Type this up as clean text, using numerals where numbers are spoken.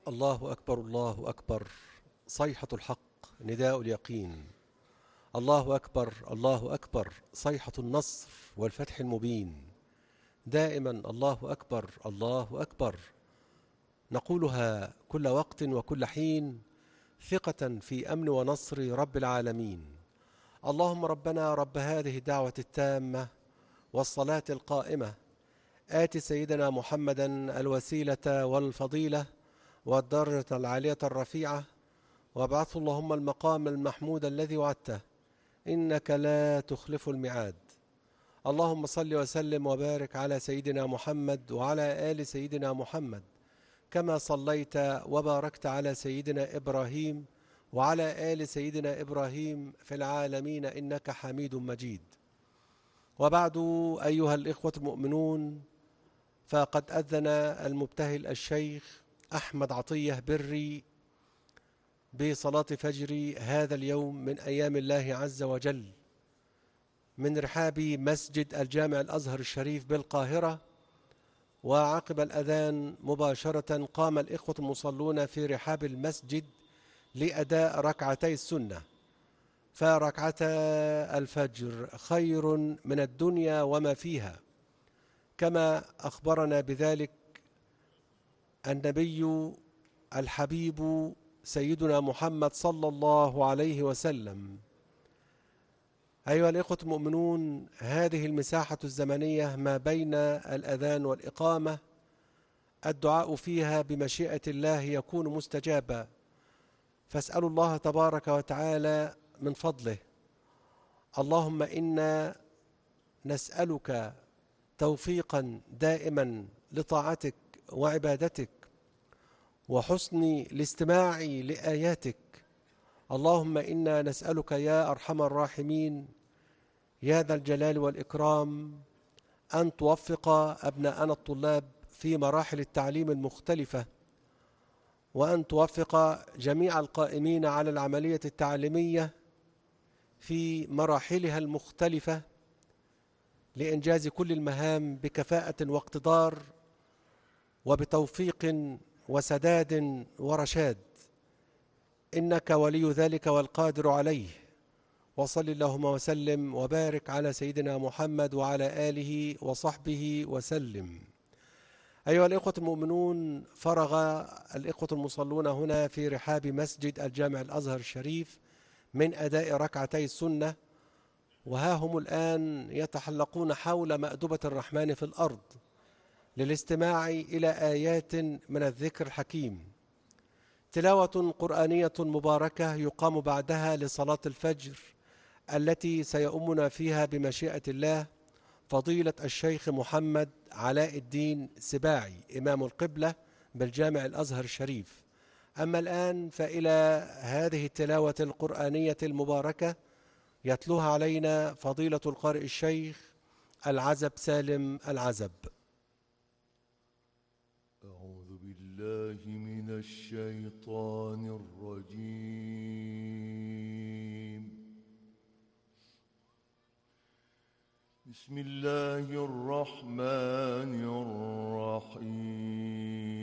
الله أكبر الله أكبر. صيحة الحق، نداء اليقين. الله أكبر الله أكبر، صيحة النصر والفتح المبين. دائما الله أكبر الله أكبر، نقولها كل وقت وكل حين، ثقة في أمن ونصر رب العالمين. اللهم ربنا رب هذه الدعوة التامة والصلاة القائمة، آت سيدنا محمدا الوسيلة والفضيلة والدرجة العالية الرفيعة، وابعثه اللهم المقام المحمود الذي وعدته، إنك لا تخلف الميعاد. اللهم صل وسلم وبارك على سيدنا محمد وعلى آل سيدنا محمد، كما صليت وباركت على سيدنا إبراهيم وعلى آل سيدنا إبراهيم في العالمين إنك حميد مجيد. وبعد، أيها الإخوة المؤمنون، فقد أذن المبتهل الشيخ أحمد عطية بري بصلاة فجر هذا اليوم من أيام الله عز وجل من رحاب مسجد الجامع الأزهر الشريف بالقاهرة. وعقب الأذان مباشرة قام الإخوة المصلون في رحاب المسجد لأداء ركعتي السنة، فركعتا الفجر خير من الدنيا وما فيها، كما أخبرنا بذلك النبي الحبيب سيدنا محمد صلى الله عليه وسلم. أيها الإخوة المؤمنون، هذه المساحة الزمنية ما بين الأذان والإقامة الدعاء فيها بمشيئة الله يكون مستجابا، فاسألوا الله تبارك وتعالى من فضله. اللهم إنا نسألك توفيقا دائما لطاعتك وعبادتك وحسن الاستماع لآياتك. اللهم إنا نسألك يا أرحم الراحمين يا ذا الجلال والإكرام أن توفق أبناءنا الطلاب في مراحل التعليم المختلفة، وأن توفق جميع القائمين على العملية التعليمية في مراحلها المختلفة لإنجاز كل المهام بكفاءة واقتدار وبتوفيق وسداد ورشاد، إنك ولي ذلك والقادر عليه. وصل اللهم وسلم وبارك على سيدنا محمد وعلى آله وصحبه وسلم. أيها الإخوة المؤمنون، فرغ الإخوة المصلون هنا في رحاب مسجد الجامع الأزهر الشريف من أداء ركعتي السنة، وها هم الآن يتحلقون حول مأدبة الرحمن في الأرض للاستماع إلى آيات من الذكر الحكيم، تلاوة قرآنية مباركة يقام بعدها لصلاة الفجر التي سيؤمنا فيها بمشيئة الله فضيلة الشيخ محمد علاء الدين سباعي إمام القبلة بالجامع الأزهر الشريف. أما الآن فإلى هذه التلاوة القرآنية المباركة يتلوها علينا فضيلة القارئ الشيخ العزب سالم العزب. أعوذ بالله من الشيطان الرجيم. بسم الله الرحمن الرحيم.